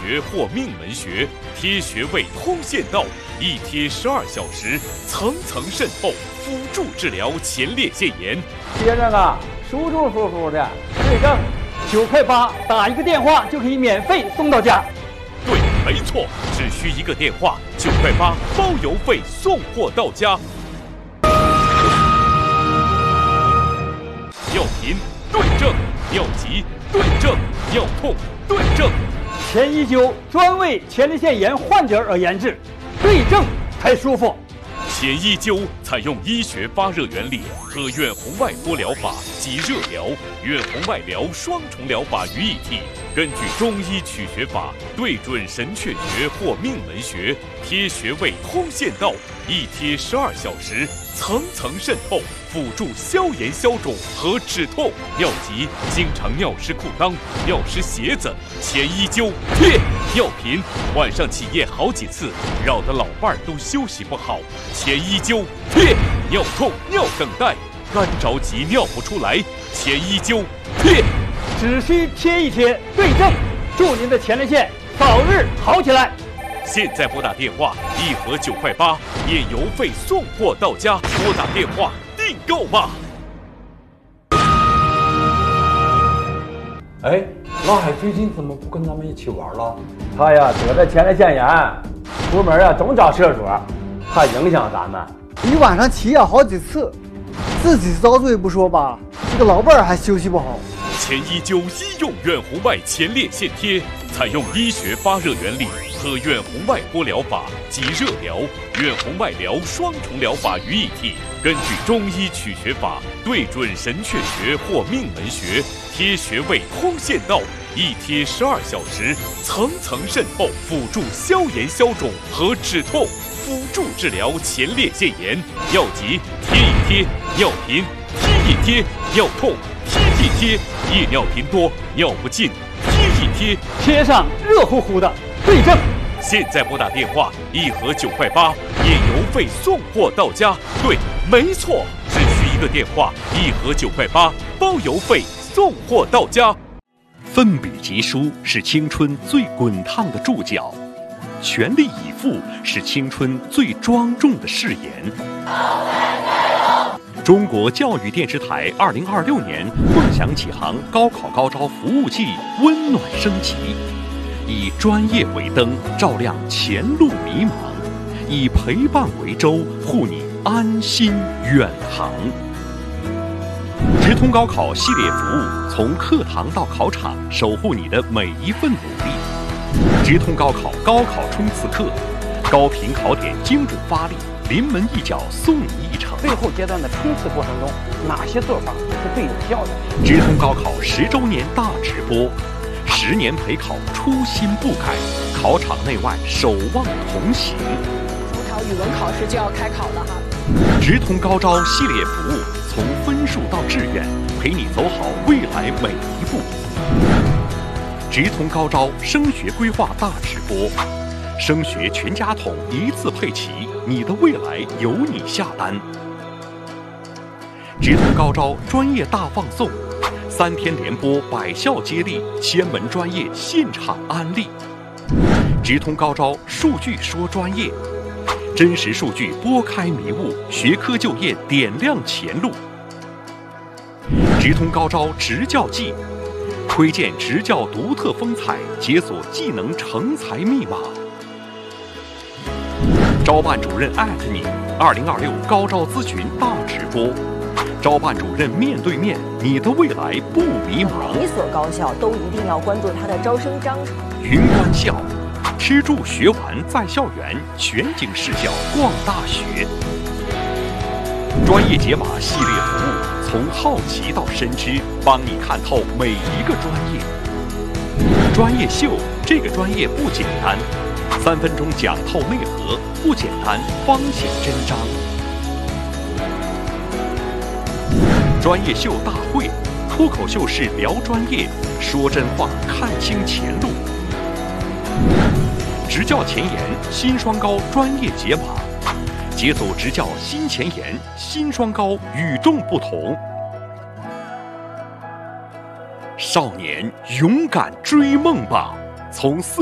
学或命门学，贴穴位通线道，一贴12小时，层层渗透，辅助治疗前列腺炎。 接着啊，舒舒服服的对症，9块8，打一个电话就可以免费送到家。 对，没错，只需一个电话，9块8，包邮费送货到家。尿频对症，尿急对症，尿痛对症。 前一灸专为前列腺炎患者而研制，对症才舒服。 前一灸采用医学发热原理和远红外波疗法及热疗、远红外疗双重疗法于一体，根据中医取穴法，对准神阙穴或命门穴，贴穴位通线道，一贴12小时，层层渗透，辅助消炎消肿和止痛。尿急经常尿湿裤裆、尿湿鞋子，前一灸贴。尿频晚上起夜好几次，扰得老伴儿都休息不好，前一灸贴。尿痛、尿等待，干着急尿不出来，前一灸贴。 只需贴一贴，对症，祝您的前列腺早日好起来。 现在拨打电话，1盒9块8，免邮费送货到家。拨打电话订购吧。 哎，老海最近怎么不跟咱们一起玩了？ 他呀得了前列腺炎，出门啊总找厕所，怕影响咱们。 一晚上起夜好几次，自己遭罪不说吧，这个老伴儿还休息不好。 前一灸医用远红外前列腺贴，采用医学发热原理和远红外波疗法及热疗、远红外疗双重疗法于一体，根据中医取穴法，对准神阙穴或命门穴，贴穴位通线道，一贴12小时，层层渗透，辅助消炎消肿和止痛，辅助治疗前列腺炎。尿急贴一贴，尿频贴一贴，尿痛贴一贴，夜尿频多、尿不尽贴一贴， 贴上热乎乎的对症。 现在拨打电话，1盒9块8，免邮费送货到家。对，没错，只需一个电话，1盒9块8，包邮费送货到家。奋笔疾书是青春最滚烫的注脚，全力以赴是青春最庄重的誓言。中国教育电视台2026年梦想启航高考高招服务季温暖升级，以专业为灯，照亮前路迷茫；以陪伴为舟，护你安心远航。直通高考系列服务，从课堂到考场，守护你的每一份努力。直通高考高考冲刺课，高频考点精准发力，临门一脚送你一程。 最后阶段的冲刺过程中，哪些做法是最有效的？ 直通高考10周年大直播，10年陪考初心不改，考场内外守望同行。 中考语文考试就要开考了哈。 直通高招系列服务，从分数到志愿，陪你走好未来每一步。直通高招升学规划大直播，升学全家桶一次配齐，你的未来由你下单。直通高招专业大放送，3天连播百校接力，千门专业现场安利。直通高招数据说专业，真实数据拨开迷雾，学科就业点亮前路。直通高招执教季，窥见执教独特风采，解锁技能成才密码。招办主任你，2026高招咨询大直播，招办主任面对面，你的未来不迷茫。 每一所高校都一定要关注它的招生章程。 云观校，吃住学玩在校园，全景视角逛大学。专业解码系列服务，从好奇到深知，帮你看透每一个专业。专业秀，这个专业不简单，3分钟讲透内核，不简单方显真章。专业秀大会，脱口秀式聊专业，说真话，看清前路。执教前沿，新双高专业解码，解锁执教新前沿，新双高与众不同。少年，勇敢追梦吧！从4